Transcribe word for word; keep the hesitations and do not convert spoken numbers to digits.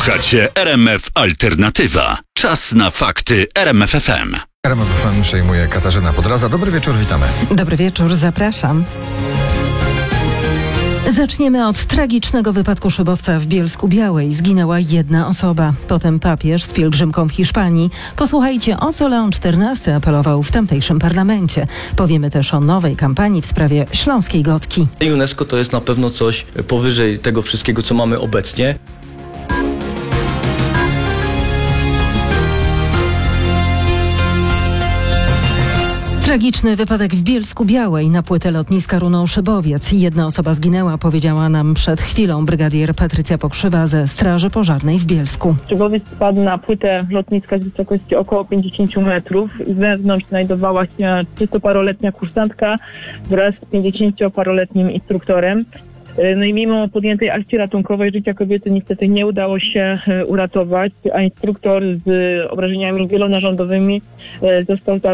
Słuchacie R M F Alternatywa. Czas na fakty R M F F M. R M F F M przejmuje Katarzyna Podraza. Dobry wieczór, witamy. Dobry wieczór, zapraszam. Zaczniemy od tragicznego wypadku szybowca w Bielsku-Białej. Zginęła jedna osoba. Potem papież z pielgrzymką w Hiszpanii. Posłuchajcie, o co Leon czternasty apelował w tamtejszym parlamencie. Powiemy też o nowej kampanii w sprawie śląskiej gotki. UNESCO to jest na pewno coś powyżej tego wszystkiego, co mamy obecnie. Tragiczny wypadek w Bielsku-Białej. Na płytę lotniska runął szybowiec. Jedna osoba zginęła, powiedziała nam przed chwilą brygadier Patrycja Pokrzywa ze Straży Pożarnej w Bielsku. Szybowiec spadł na płytę lotniska z wysokości około pięćdziesiąt metrów. Wewnątrz znajdowała się trzydziestoparoletnia kursantka wraz z pięćdziesięcioparoletnim instruktorem. No i mimo podjętej akcji ratunkowej życia kobiety niestety nie udało się uratować, a instruktor z obrażeniami wielonarządowymi został